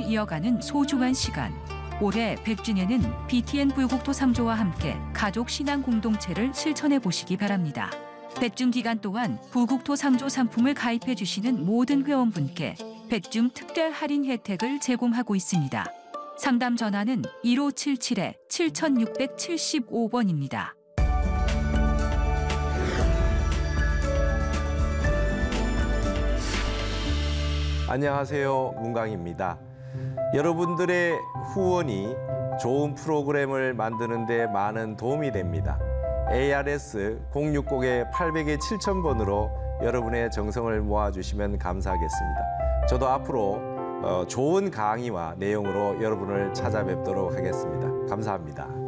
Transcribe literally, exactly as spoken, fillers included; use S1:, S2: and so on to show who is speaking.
S1: 이어가는 소중한 시간. 올해 백 주년은 비티엔 불국토 상조와 함께 가족 신앙 공동체를 실천해 보시기 바랍니다. 백 줌 기간 동안 불국토 상조 상품을 가입해 주시는 모든 회원분께 백 줌 특별 할인 혜택을 제공하고 있습니다. 상담 전화는 일오칠칠 칠육칠오 번입니다.
S2: 안녕하세요, 문광입니다. 여러분들의 후원이 좋은 프로그램을 만드는 데 많은 도움이 됩니다. 에이알에스 공육공 팔공 칠천 번으로 여러분의 정성을 모아주시면 감사하겠습니다. 저도 앞으로 좋은 강의와 내용으로 여러분을 찾아뵙도록 하겠습니다. 감사합니다.